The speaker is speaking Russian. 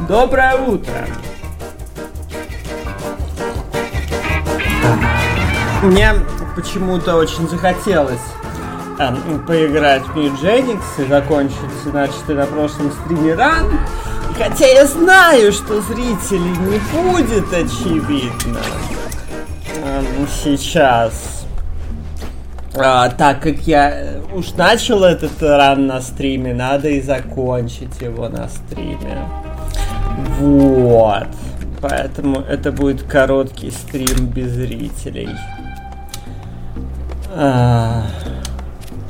Доброе утро. Мне почему-то очень захотелось поиграть в New Genix и закончить начатый на прошлом стриме ран. И хотя я знаю, что зрителей не будет, очевидно, сейчас, так как я уж начал этот ран на стриме, надо и закончить его на стриме. Вот. Поэтому это будет короткий стрим без зрителей.